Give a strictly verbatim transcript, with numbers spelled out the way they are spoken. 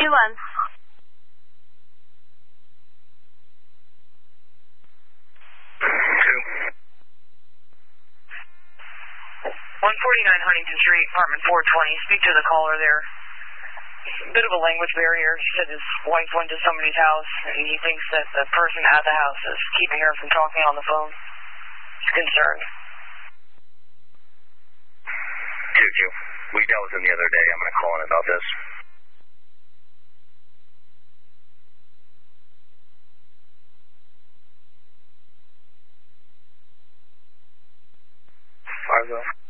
two one. Two. one forty-nine Huntington Street, apartment four twenty. Speak to the caller there. Bit of a language barrier. He said his wife went to somebody's house, and he thinks that the person at the house is keeping her from talking on the phone. He's concerned. two two. We dealt with him the other day. I'm going to call in about this. Fargo.